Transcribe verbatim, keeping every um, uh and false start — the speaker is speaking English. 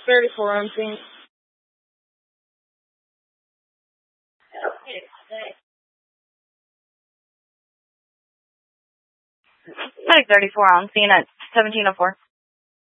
thirty-four on scene. Medic thirty-four on scene at seventeen oh four.